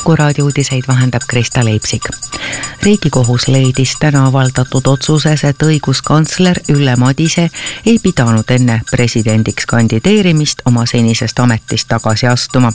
Kuku raadio uudiseid vahendab Krista Leipsik. Riigikohus leidis täna avaldatud otsuses, et õiguskantsler Ülle Madise ei pidanud enne presidendiks kandideerimist oma senisest ametist tagasi astuma.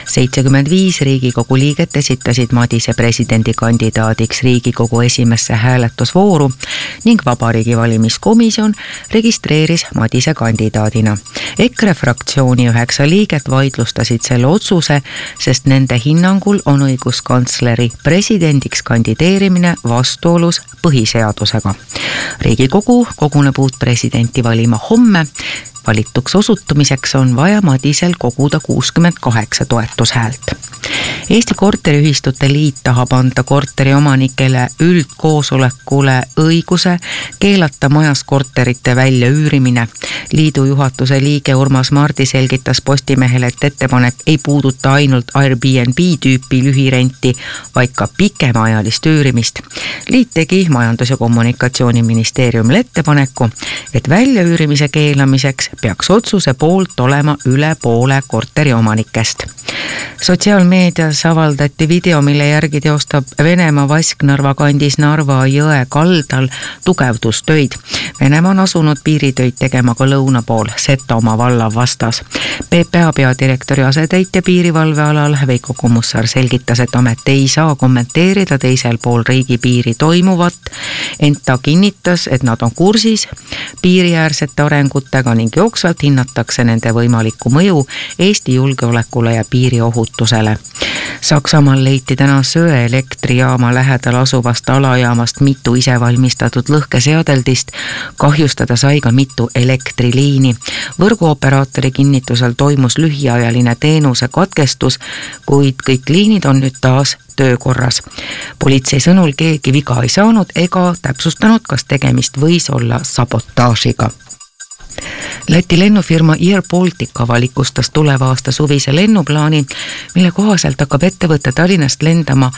75 Riigikogu liiget esitasid Madise presidendikandidaadiks Riigikogu esimesse hääletusvooru ning Vabariigi valimiskomisjon registreeris Madise kandidaadina. EKRE fraktsiooni 9 liiget vaidlustasid selle otsuse, sest nende hinnangul on õiguskantsleri presidendiks kandideerimine vastuolus põhiseadusega. Riigikogu koguneb uut presidenti valima homme. Valituks osutumiseks on vaja Madisel koguda 68 toetushäält. Eesti Korteriühistute Liit tahab anda korteriomanikele üldkoosolekule õiguse keelata majas korterite väljaüürimine. Liidu juhatuse liige Urmas Mardi selgitas Postimehele, et ettepanek ei puuduta ainult Airbnb tüüpi lühirenti, vaid ka pikemaajalist üürimist. Liit tegi Majandus- ja Kommunikatsiooniministeeriumile ettepaneku, et väljaüürimise keelamiseks peaks otsuse poolt olema üle poole korteriomanikest. Sotsiaalmeedias avaldati video, mille järgi teostab Venemaa Vasknarva kandis Narva jõe kaldal tugevdustöid. Venemaa on asunud piiritöid tegema ka lõuna pool Setomaa valla vastas. PPA peadirektori asetäitja piirivalvealal Veiko Kommusaar selgitas, et amet ei saa kommenteerida teisel pool riigipiiri toimuvat, ent ta kinnitas, et nad on kursis piiriäärsete arengutega ning jooksvalt hinnatakse nende võimalikku mõju Eesti julgeolekule ja piiriohutusele. Saksamaal leiti täna söeelektrijaama lähedal asuvast alajaamast mitu isevalmistatud lõhkeseadeldist, kahjustada sai ka mitu elektriliini. Võrguoperaatori kinnitusel toimus lühiajaline teenuse katkestus, kuid kõik liinid on nüüd taas töökorras. Politsei sõnul keegi viga ei saanud ega täpsustanud, kas tegemist võis olla sabotaažiga. Läti lennufirma Air Baltic avalikustas tuleva aasta suvise lennuplaani, mille kohaselt hakkab ettevõte Tallinnast lendama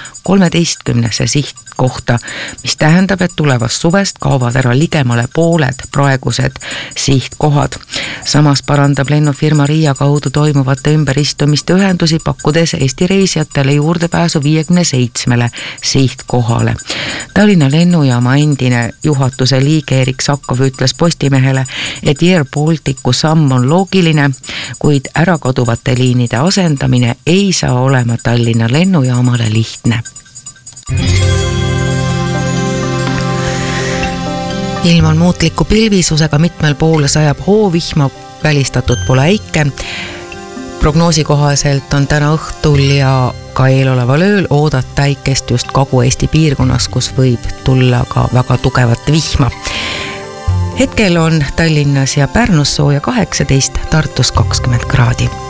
13 sihtkohta, mis tähendab, et tulevast suvest kaovad ära ligemale pooled praegused sihtkohad. Samas parandab lennufirma Riia kaudu toimuvate ümberistumiste ühendusi, pakkudes Eesti reisijatele juurdepääsu 57 sihtkohale. Tallinna lennujaama endine juhatuse liige Erik Sakov ütles Postimehele, et Air Balticu samm on loogiline, kuid ärakaduvate liinide asendamine ei saa olema Tallinna lennujaamale lihtne. Ilm on muutliku pilvisusega, mitmel pool sajab hoovihma, välistatud pole äike. Prognoosi kohaselt on täna õhtul ja ka eeloleval ööl oodata äikest just Kagu-Eesti piirkonnas, kus võib tulla ka väga tugevat vihma. Hetkel on Tallinnas ja Pärnus sooja 18, Tartus 20 kraadi.